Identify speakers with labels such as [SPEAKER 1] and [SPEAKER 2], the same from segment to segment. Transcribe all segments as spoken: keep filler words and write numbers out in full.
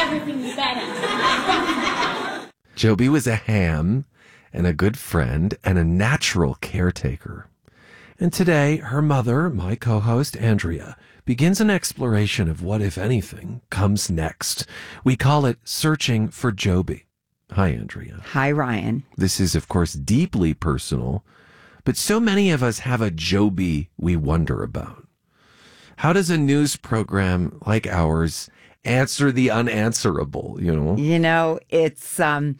[SPEAKER 1] everything you better.
[SPEAKER 2] Joby was a ham and a good friend and a natural caretaker. And today, her mother, my co-host Andrea, begins an exploration of what, if anything, comes next. We call it Searching for Joby. Hi, Andrea.
[SPEAKER 3] Hi, Ryan.
[SPEAKER 2] This is, of course, deeply personal, but so many of us have a Joby we wonder about. How does a news program like ours answer the unanswerable, you know?
[SPEAKER 3] You know, it's um,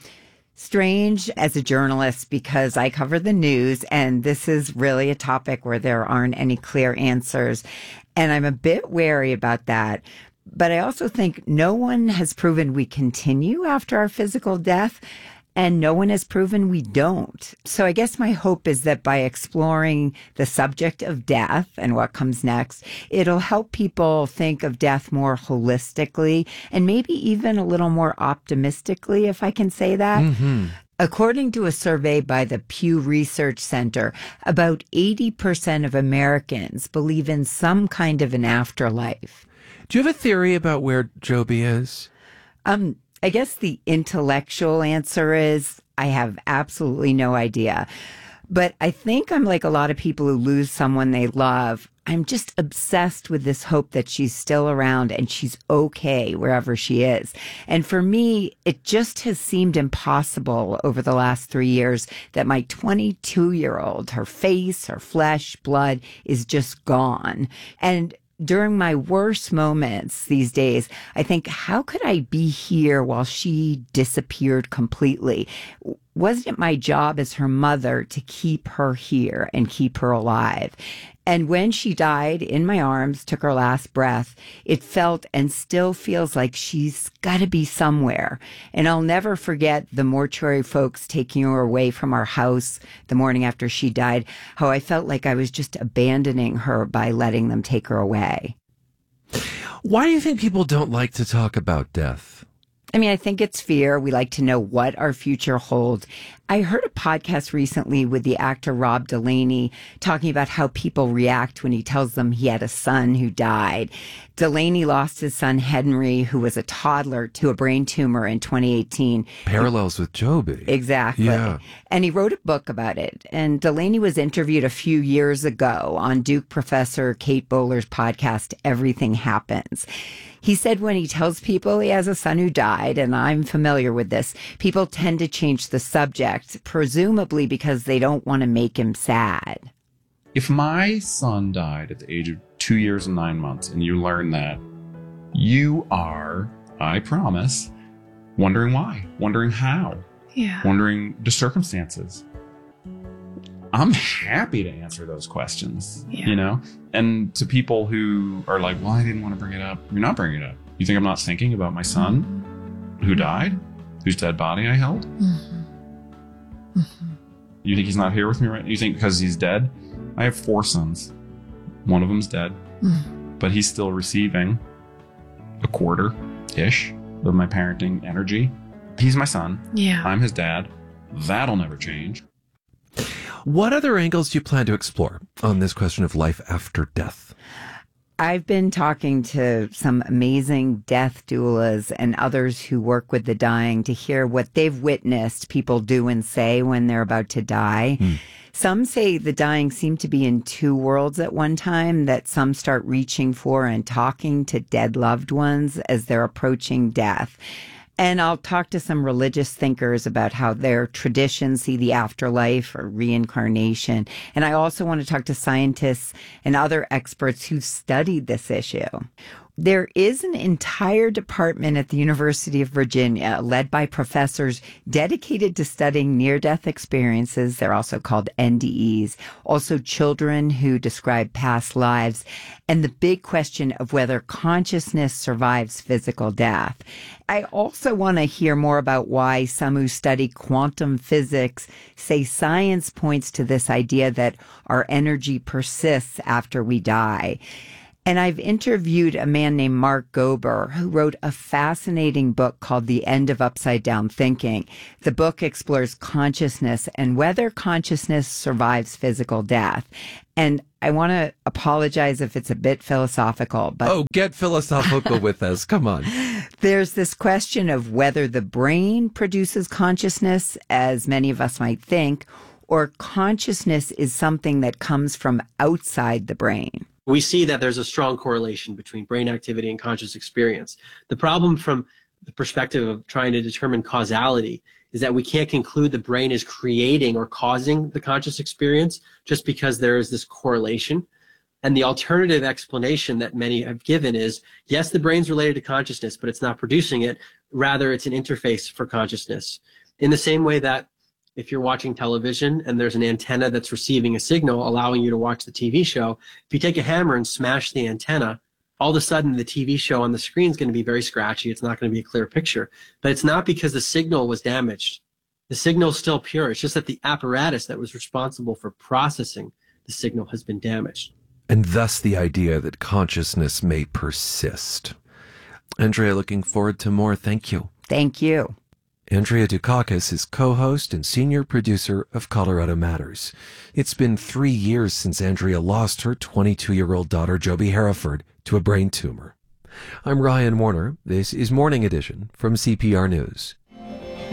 [SPEAKER 3] strange as a journalist because I cover the news, and this is really a topic where there aren't any clear answers. And I'm a bit wary about that. But I also think no one has proven we continue after our physical death, and no one has proven we don't. So I guess my hope is that by exploring the subject of death and what comes next, it'll help people think of death more holistically and maybe even a little more optimistically, if I can say that.
[SPEAKER 2] Mm-hmm.
[SPEAKER 3] According to a survey by the Pew Research Center, about eighty percent of Americans believe in some kind of an afterlife.
[SPEAKER 2] Do you have a theory about where Joby is?
[SPEAKER 3] Um, I guess the intellectual answer is I have absolutely no idea. But I think I'm like a lot of people who lose someone they love. I'm just obsessed with this hope that she's still around and she's okay wherever she is. And for me, it just has seemed impossible over the last three years that my twenty-two-year-old, her face, her flesh, blood is just gone. And during my worst moments these days, I think, how could I be here while she disappeared completely? Wasn't it my job as her mother to keep her here and keep her alive? And when she died in my arms, took her last breath, it felt and still feels like she's got to be somewhere. And I'll never forget the mortuary folks taking her away from our house the morning after she died, how I felt like I was just abandoning her by letting them take her away.
[SPEAKER 2] Why do you think people don't like to talk about death?
[SPEAKER 3] I mean, I think it's fear. We like to know what our future holds. I heard a podcast recently with the actor Rob Delaney talking about how people react when he tells them he had a son who died. Delaney lost his son Henry, who was a toddler, to a brain tumor in twenty eighteen.
[SPEAKER 2] Parallels with Joby.
[SPEAKER 3] Exactly.
[SPEAKER 2] Yeah.
[SPEAKER 3] And he wrote a book about it. And Delaney was interviewed a few years ago on Duke professor Kate Bowler's podcast, Everything Happens. He said when he tells people he has a son who died, and I'm familiar with this, people tend to change the subject, presumably because they don't want to make him sad.
[SPEAKER 4] If my son died at the age of two years and nine months, and you learn that, you are, I promise, wondering why, wondering how,
[SPEAKER 5] yeah,
[SPEAKER 4] wondering the circumstances. I'm happy to answer those questions,
[SPEAKER 5] yeah.
[SPEAKER 4] you know? And to people who are like, well, I didn't want to bring it up. You're not bringing it up. You think I'm not thinking about my son mm-hmm. who died, whose dead body I held?
[SPEAKER 5] Mm-hmm. Mm-hmm.
[SPEAKER 4] You think he's not here with me right now? You think because he's dead? I have four sons. One of them's dead,
[SPEAKER 5] mm-hmm.
[SPEAKER 4] but he's still receiving a quarter-ish of my parenting energy. He's my son.
[SPEAKER 5] Yeah.
[SPEAKER 4] I'm his dad. That'll never change.
[SPEAKER 2] What other angles do you plan to explore on this question of life after death?
[SPEAKER 3] I've been talking to some amazing death doulas and others who work with the dying to hear what they've witnessed people do and say when they're about to die. Mm. Some say the dying seem to be in two worlds at one time, that some start reaching for and talking to dead loved ones as they're approaching death. And I'll talk to some religious thinkers about how their traditions see the afterlife or reincarnation. And I also want to talk to scientists and other experts who've studied this issue. There is an entire department at the University of Virginia led by professors dedicated to studying near-death experiences. They're also called N D Es. Also children who describe past lives, and the big question of whether consciousness survives physical death. I also want to hear more about why some who study quantum physics say science points to this idea that our energy persists after we die. And I've interviewed a man named Mark Gober, who wrote a fascinating book called The End of Upside Down Thinking. The book explores consciousness and whether consciousness survives physical death. And I want to apologize if it's a bit philosophical, but...
[SPEAKER 2] Oh, get philosophical with us. Come on.
[SPEAKER 3] There's this question of whether the brain produces consciousness, as many of us might think, or consciousness is something that comes from outside the brain.
[SPEAKER 6] We see that there's a strong correlation between brain activity and conscious experience. The problem from the perspective of trying to determine causality is that we can't conclude the brain is creating or causing the conscious experience just because there is this correlation. And the alternative explanation that many have given is, yes, the brain's related to consciousness, but it's not producing it. Rather, it's an interface for consciousness. In the same way that if you're watching television and there's an antenna that's receiving a signal allowing you to watch the T V show, if you take a hammer and smash the antenna, all of a sudden the T V show on the screen is going to be very scratchy. It's not going to be a clear picture. But it's not because the signal was damaged. The signal is still pure. It's just that the apparatus that was responsible for processing the signal has been damaged.
[SPEAKER 2] And thus the idea that consciousness may persist. Andrea, looking forward to more. Thank you.
[SPEAKER 3] Thank you.
[SPEAKER 2] Andrea Dukakis is co-host and senior producer of Colorado Matters. It's been three years since Andrea lost her twenty-two-year-old daughter, Joby Hereford, to a brain tumor. I'm Ryan Warner. This is Morning Edition from C P R News.